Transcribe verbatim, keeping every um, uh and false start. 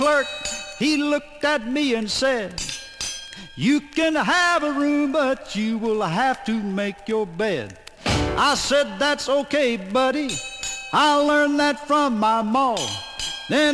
clerk, he looked at me and said, you can have a room, but you will have to make your bed. I said, that's okay, buddy. I learned that from my ma.